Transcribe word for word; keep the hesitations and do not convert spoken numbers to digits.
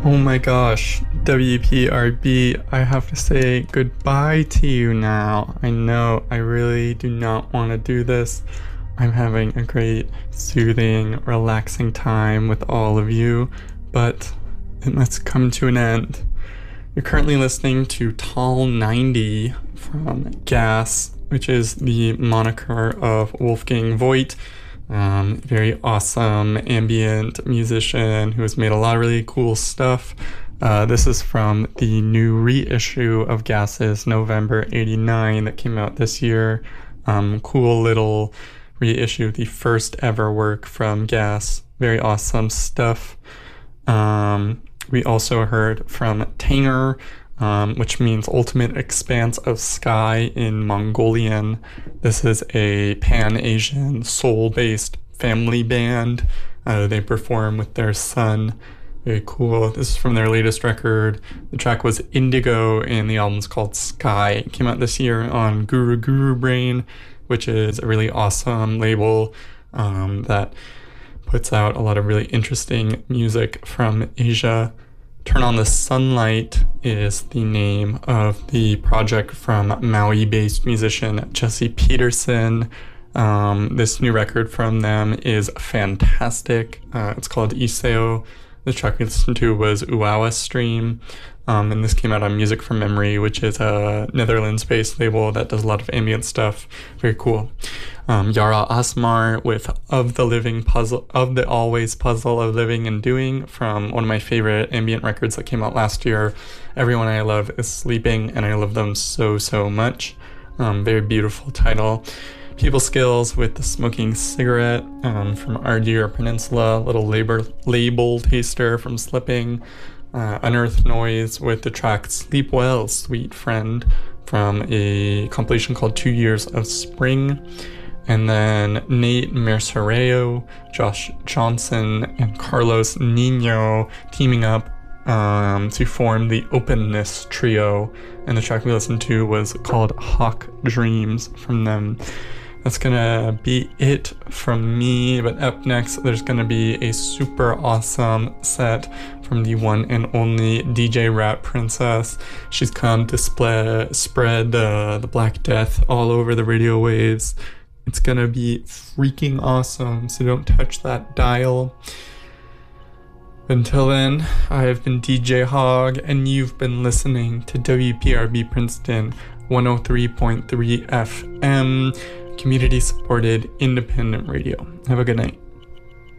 Oh my gosh, W P R B, I have to say goodbye to you now. I know I really do not want to do this. I'm having a great, soothing, relaxing time with all of you, but it must come to an end. You're currently listening to Tall ninety from Gas, which is the moniker of Wolfgang Voigt. Um, very awesome ambient musician who has made a lot of really cool stuff. Uh, this is from the new reissue of Gas's November eighty-nine that came out this year. Um, cool little reissue, the first ever work from Gas. Very awesome stuff. Um, we also heard from Tanger, Um, which means Ultimate Expanse of Sky in Mongolian. This is a Pan-Asian soul-based family band. Uh, they perform with their son. Very cool. This is from their latest record. The track was Indigo, and the album's called Sky. It came out this year on Guru Guru Brain, which is a really awesome label um, that puts out a lot of really interesting music from Asia. Turn on the Sunlight is the name of the project from Maui-based musician Jesse Peterson. Um, this new record from them is fantastic. Uh, it's called Iseo. The track we listened to was Uawa Stream. Um, and this came out on Music from Memory, which is a Netherlands-based label that does a lot of ambient stuff. Very cool. Um, Yara Asmar with Of the Living Puzzle, Of the Always Puzzle of Living and Doing, from one of my favorite ambient records that came out last year. Everyone I Love is Sleeping, and I love them so, so much. Um, very beautiful title. People Skills with The Smoking Cigarette um, from Argyre Peninsula, little labor, label taster from Slipping. Uh, Unearthed Noise with the track Sleep Well, Sweet Friend, from a compilation called Two Years of Spring. And then Nate Mercereo, Josh Johnson, and Carlos Nino teaming up um, to form the Openness Trio. And the track we listened to was called Hawk Dreams from them. That's gonna be it from me, but up next there's gonna be a super awesome set from the one and only D J Rat Princess. She's come to sple- spread uh, the Black Death all over the radio waves. It's gonna be freaking awesome, so don't touch that dial. Until then, I have been D J Hogg, and you've been listening to W P R B Princeton one oh three point three F M, community-supported independent radio. Have a good night.